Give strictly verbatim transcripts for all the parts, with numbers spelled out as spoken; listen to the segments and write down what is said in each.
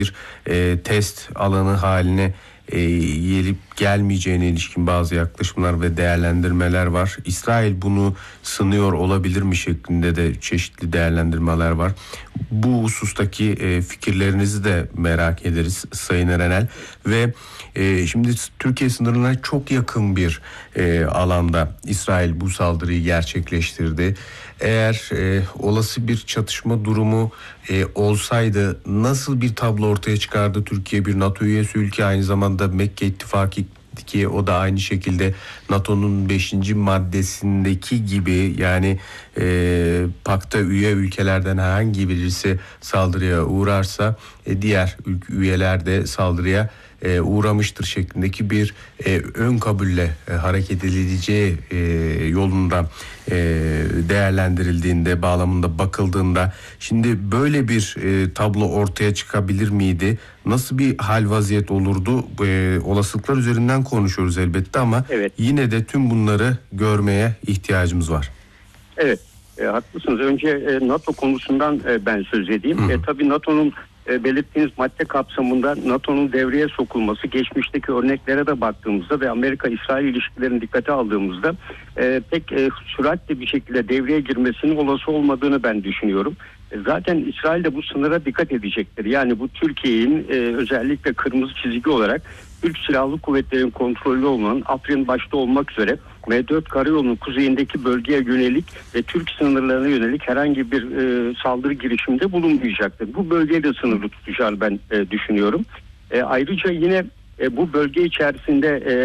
bir e, test alanı haline e, gelip gelmeyeceğine ilişkin bazı yaklaşımlar ve değerlendirmeler var. İsrail bunu sınıyor olabilir mi şeklinde de çeşitli değerlendirmeler var. Bu husustaki e, fikirlerinizi de merak ederiz Sayın Erenel. Ve e, şimdi Türkiye sınırına çok yakın bir e, alanda İsrail bu saldırıyı gerçekleştirdi. Eğer e, olası bir çatışma durumu e, olsaydı nasıl bir tablo ortaya çıkardı? Türkiye bir NATO üyesi ülke, aynı zamanda Mekke İttifakı ki o da aynı şekilde NATO'nun beşinci maddesindeki gibi, yani e, pakta üye ülkelerden herhangi birisi saldırıya uğrarsa e, diğer üyeler de saldırıya e, uğramıştır şeklindeki bir e, ön kabulle e, hareket edileceği e, yolunda e, değerlendirildiğinde, bağlamında bakıldığında şimdi böyle bir e, tablo ortaya çıkabilir miydi? Nasıl bir hal vaziyet olurdu? E, olasılıklar üzerinden konuşuyoruz elbette ama evet, yine de tüm bunları görmeye ihtiyacımız var. Evet, e, haklısınız. Önce e, NATO konusundan e, ben söz edeyim. E, tabii NATO'nun e, belirttiğiniz madde kapsamında NATO'nun devreye sokulması, geçmişteki örneklere de baktığımızda ve Amerika-İsrail ilişkilerini dikkate aldığımızda e, pek e, süratle bir şekilde devreye girmesinin olası olmadığını ben düşünüyorum. E, zaten İsrail de bu sınıra dikkat edecektir. Yani bu Türkiye'nin e, özellikle kırmızı çizgi olarak Türk Silahlı Kuvvetleri'nin kontrolü olan Afrin başta olmak üzere M dört Karayolu'nun kuzeyindeki bölgeye yönelik ve Türk sınırlarına yönelik herhangi bir e, saldırı girişiminde bulunmayacaktır. Bu bölgeyi de sınırlı tutacağını ben e, düşünüyorum. E, ayrıca yine e, bu bölge içerisinde e,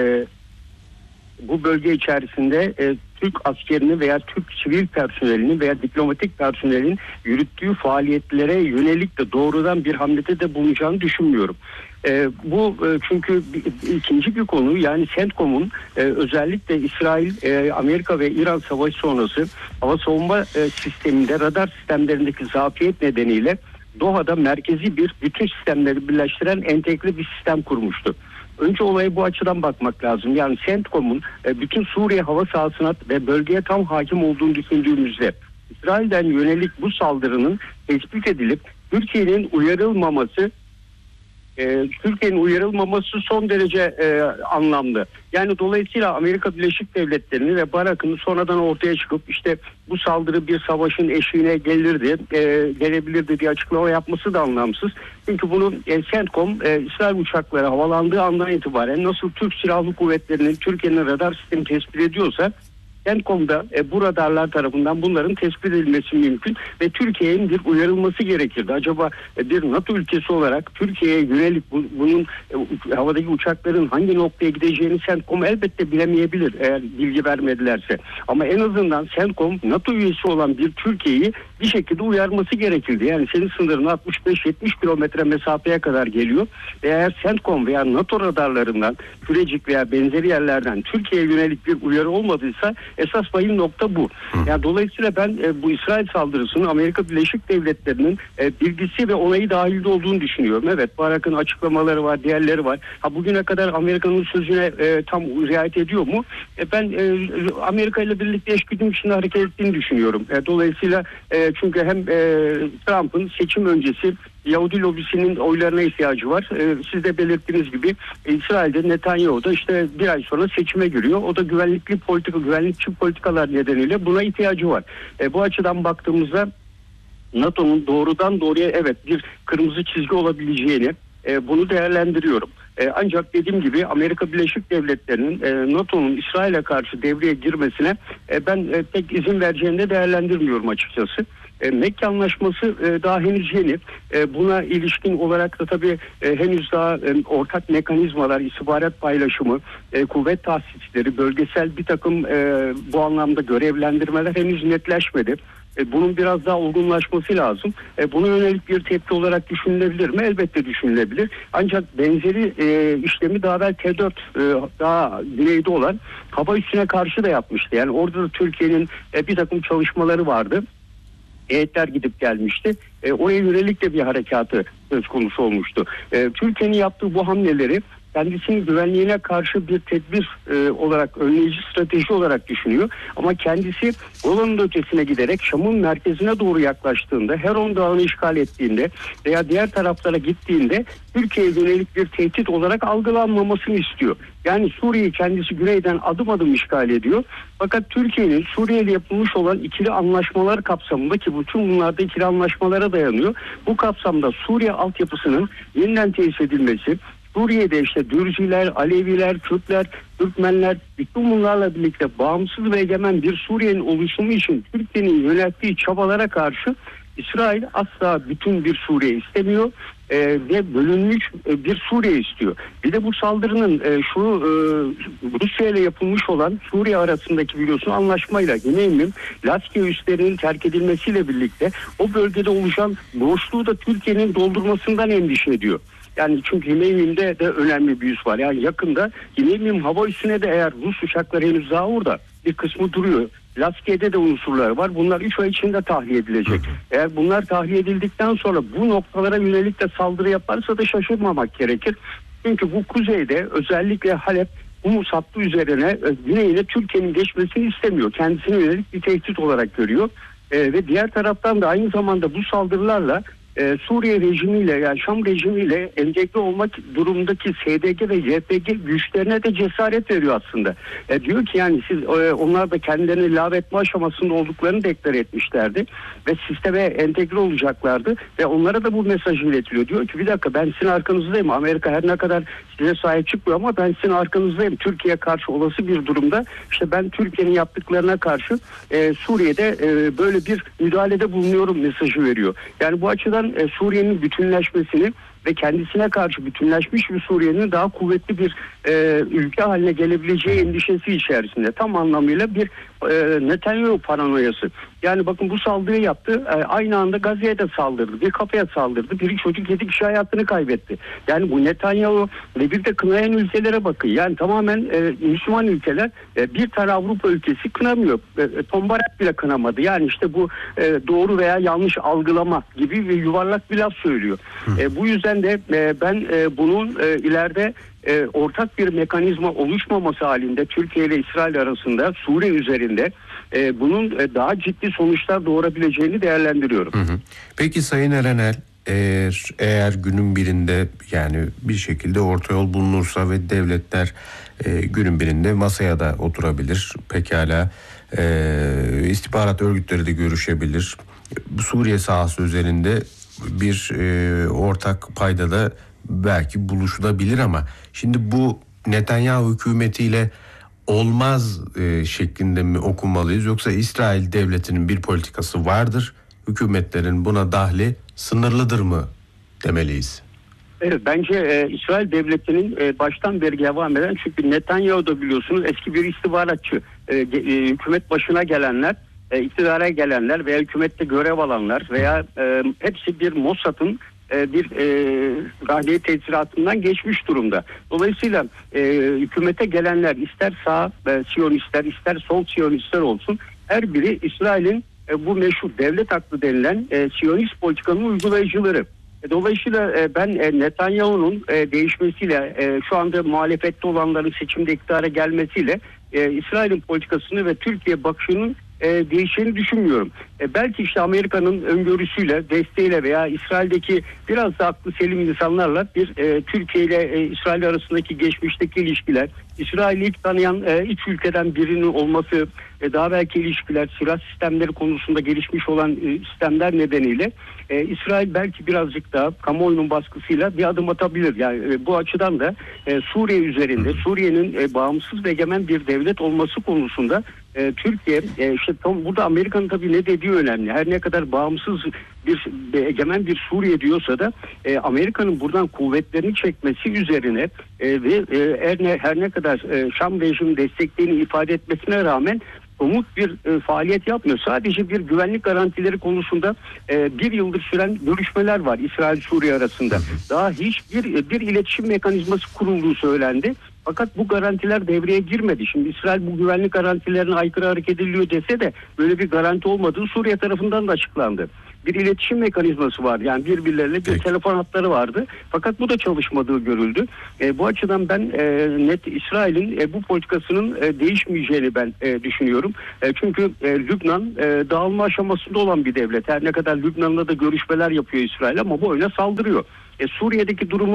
bu bölge içerisinde e, Türk askerini veya Türk sivil personelini veya diplomatik personelin yürüttüğü faaliyetlere yönelik de doğrudan bir hamlede de bulunacağını düşünmüyorum. E, bu e, çünkü bir, ikinci bir konu, yani CENTCOM'un e, özellikle İsrail, e, Amerika ve İran savaşı sonrası hava savunma e, sisteminde, radar sistemlerindeki zafiyet nedeniyle Doha'da merkezi bir bütün sistemleri birleştiren entegre bir sistem kurmuştu. Önce olaya bu açıdan bakmak lazım. Yani CENTCOM'un e, bütün Suriye hava sahasına ve bölgeye tam hakim olduğunu düşündüğümüzde İsrail'den yönelik bu saldırının tespit edilip Türkiye'nin uyarılmaması e, Türkiye'nin uyarılmaması son derece e, anlamlı. Yani dolayısıyla Amerika Birleşik Devletleri'ni ve Barak'ın sonradan ortaya çıkıp işte bu saldırı bir savaşın eşiğine gelirdi, e, gelebilirdi diye açıklama yapması da anlamsız. Çünkü bunu e, CENTCOM, e, İsrail uçakları havalandığı andan itibaren nasıl Türk Silahlı Kuvvetleri'nin Türkiye'nin radar sistemi tespit ediyorsa CENTCOM'da e, bu radarlar tarafından bunların tespit edilmesi mümkün ve Türkiye'nin bir uyarılması gerekirdi. Acaba e, bir NATO ülkesi olarak Türkiye'ye yönelik bu, bunun e, havadaki uçakların hangi noktaya gideceğini CENTCOM elbette bilemeyebilir eğer bilgi vermedilerse. Ama en azından CENTCOM NATO üyesi olan bir Türkiye'yi bir şekilde uyarması gerekirdi. Yani senin sınırın altmış beş yetmiş kilometre mesafeye kadar geliyor ve eğer CENTCOM veya NATO radarlarından, Kürecik veya benzeri yerlerden Türkiye'ye yönelik bir uyarı olmadıysa esas vahim nokta bu. Yani dolayısıyla ben e, bu İsrail saldırısının Amerika Birleşik Devletleri'nin e, bilgisi ve onayı dahilde olduğunu düşünüyorum. Evet, Barak'ın açıklamaları var, diğerleri var. Ha, bugüne kadar Amerika'nın sözüne e, tam riayet ediyor mu? E, ben e, Amerika ile birlikte eşgüdüm içinde hareket ettiğini düşünüyorum. E, dolayısıyla e, çünkü hem e, Trump'ın seçim öncesi Yahudi lobisinin oylarına ihtiyacı var. Ee, siz de belirttiğiniz gibi İsrail'de Netanyahu da işte bir ay sonra seçime giriyor. O da güvenlikli politika, güvenlikçi politikalar nedeniyle buna ihtiyacı var. Ee, bu açıdan baktığımızda NATO'nun doğrudan doğruya evet bir kırmızı çizgi olabileceğini e, bunu değerlendiriyorum. E, ancak dediğim gibi Amerika Birleşik Devletleri'nin e, NATO'nun İsrail'e karşı devreye girmesine e, ben e, pek izin vereceğini de değerlendirmiyorum açıkçası. E, Mekke Anlaşması e, daha henüz yeni. E, buna ilişkin olarak da tabii e, henüz daha e, ortak mekanizmalar, istihbarat paylaşımı, e, kuvvet tahsisleri, bölgesel bir takım e, bu anlamda görevlendirmeler henüz netleşmedi. E, bunun biraz daha olgunlaşması lazım. E, buna yönelik bir tepki olarak düşünülebilir mi? Elbette düşünülebilir. Ancak benzeri e, işlemi daha evvel T dört e, daha güneyde olan hava üssüne karşı da yapmıştı. Yani orada da Türkiye'nin e, bir takım çalışmaları vardı. Heyetler gidip gelmişti. E, oraya yönelik de bir harekatı söz konusu olmuştu. E, Türkiye'nin yaptığı bu hamleleri kendisinin güvenliğine karşı bir tedbir e, olarak, önleyici strateji olarak düşünüyor. Ama kendisi Golan'ın ötesine giderek Şam'ın merkezine doğru yaklaştığında, Heron Dağı'nı işgal ettiğinde veya diğer taraflara gittiğinde Türkiye'ye yönelik bir tehdit olarak algılanmamasını istiyor. Yani Suriye'yi kendisi güneyden adım adım işgal ediyor. Fakat Türkiye'nin Suriye'yle yapılmış olan ikili anlaşmalar kapsamında, ki bütün bunlar da ikili anlaşmalara dayanıyor, bu kapsamda Suriye altyapısının yeniden tesis edilmesi, Suriye'de işte Dürziler, Aleviler, Kürtler, Türkmenler, bütün bunlarla birlikte bağımsız ve egemen bir Suriye'nin oluşumu için Türkiye'nin yönelttiği çabalara karşı İsrail asla bütün bir Suriye istemiyor e, ve bölünmüş e, bir Suriye istiyor. Bir de bu saldırının e, şu e, Rusya ile yapılmış olan Suriye arasındaki biliyorsun anlaşmayla Güney'in Laskiye üslerinin terk edilmesiyle birlikte o bölgede oluşan boşluğu da Türkiye'nin doldurmasından endişe ediyor. Yani çünkü Himeyim'de de önemli bir üs var. Yani yakında Himeyim hava üssüne de eğer Rus uçakları henüz daha orada bir kısmı duruyor. Laskiye'de de unsurlar var. Bunlar üç ay içinde tahliye edilecek. Eğer bunlar tahliye edildikten sonra bu noktalara yönelik de saldırı yaparsa da şaşırmamak gerekir. Çünkü bu kuzeyde özellikle Halep, Humus hattı üzerine güneyine Türkiye'nin geçmesini istemiyor. Kendisine yönelik bir tehdit olarak görüyor. Ee, ve diğer taraftan da aynı zamanda bu saldırılarla Ee, Suriye rejimiyle, yani Şam rejimiyle entegre olmak durumundaki S D G ve Y P G güçlerine de cesaret veriyor aslında. E, diyor ki yani siz e, onlar da kendilerini lağvetme aşamasında olduklarını deklare etmişlerdi ve sisteme entegre olacaklardı ve onlara da bu mesaj iletiliyor. Diyor ki bir dakika, ben sizin arkanızdayım. Amerika her ne kadar size sahip çıkmıyor ama ben sizin arkanızdayım. Türkiye'ye karşı olası bir durumda işte ben Türkiye'nin yaptıklarına karşı e, Suriye'de e, böyle bir müdahalede bulunuyorum mesajı veriyor. Yani bu açıdan e, Suriye'nin bütünleşmesini ve kendisine karşı bütünleşmiş bir Suriye'nin daha kuvvetli bir e, ülke haline gelebileceği endişesi içerisinde. Tam anlamıyla bir e, Netanyahu paranoyası. Yani bakın bu saldırıyı yaptı. E, aynı anda Gazze'ye de saldırdı. Bir kafaya saldırdı. Bir çocuk yedi kişi hayatını kaybetti. Yani bu Netanyahu ve bir de kınayan ülkelere bakın. Yani tamamen e, Müslüman ülkeler, e, bir tane Avrupa ülkesi kınamıyor. E, Tombarak bile kınamadı. Yani işte bu e, doğru veya yanlış algılama gibi ve yuvarlak bir laf söylüyor. E, bu yüzden de e, ben e, bunun e, ileride e, ortak bir mekanizma oluşmaması halinde Türkiye ile İsrail arasında Suriye üzerinde e, bunun e, daha ciddi sonuçlar doğurabileceğini değerlendiriyorum. Hı hı. Peki Sayın Erenel, eğer, eğer günün birinde yani bir şekilde orta yol bulunursa ve devletler e, günün birinde masaya da oturabilir, pekala e, istihbarat örgütleri de görüşebilir. Bu Suriye sahası üzerinde bir e, ortak paydada belki buluşulabilir ama şimdi bu Netanyahu hükümetiyle olmaz e, şeklinde mi okumalıyız, yoksa İsrail devletinin bir politikası vardır, hükümetlerin buna dahli sınırlıdır mı demeliyiz? Evet, bence e, İsrail devletinin e, baştan beri devam eden, çünkü Netanyahu da biliyorsunuz eski bir istihbaratçı, e, e, hükümet başına gelenler, e, iktidara gelenler veya hükümette görev alanlar veya e, hepsi bir Mossad'ın e, bir e, rahliye teçhizatından geçmiş durumda. Dolayısıyla e, hükümete gelenler ister sağ e, Siyonistler ister sol Siyonistler olsun, her biri İsrail'in e, bu meşhur devlet aklı denilen e, Siyonist politikanın uygulayıcıları. Dolayısıyla ben Netanyahu'nun değişmesiyle, şu anda muhalefette olanların seçimde iktidara gelmesiyle İsrail'in politikasını ve Türkiye bakışının değişeceğini düşünmüyorum. Belki işte Amerika'nın öngörüsüyle, desteğiyle veya İsrail'deki biraz da aklı selim insanlarla bir Türkiye ile İsrail arasındaki geçmişteki ilişkiler, İsrail'i ilk tanıyan üç ülkeden birinin olması, daha belki ilişkiler, silah sistemleri konusunda gelişmiş olan sistemler nedeniyle e, İsrail belki birazcık daha kamuoyunun baskısıyla bir adım atabilir. Yani e, bu açıdan da e, Suriye üzerinde, Suriye'nin e, bağımsız ve egemen bir devlet olması konusunda e, Türkiye, e, işte tam burada Amerika'nın tabii ne dediği önemli. Her ne kadar bağımsız bir egemen bir Suriye diyorsa da e, Amerika'nın buradan kuvvetlerini çekmesi üzerine e, ve e, her ne her ne kadar e, Şam rejimi desteklediğini ifade etmesine rağmen somut bir e, faaliyet yapmıyor. Sadece bir güvenlik garantileri konusunda e, bir yıldır süren görüşmeler var İsrail-Suriye arasında. Daha hiçbir bir iletişim mekanizması kurulduğu söylendi. Fakat bu garantiler devreye girmedi. Şimdi İsrail bu güvenlik garantilerine aykırı hareket ediliyor dese de böyle bir garanti olmadığı Suriye tarafından da açıklandı. bir iletişim mekanizması var. Yani birbirleriyle bir Peki. telefon hatları vardı. Fakat bu da çalışmadığı görüldü. E, bu açıdan ben e, net İsrail'in e, bu politikasının e, değişmeyeceğini ben e, düşünüyorum. E, çünkü e, Lübnan e, dağılma aşamasında olan bir devlet. Her ne kadar Lübnan'la da görüşmeler yapıyor İsrail ama bu oyuna saldırıyor. E, Suriye'deki durumu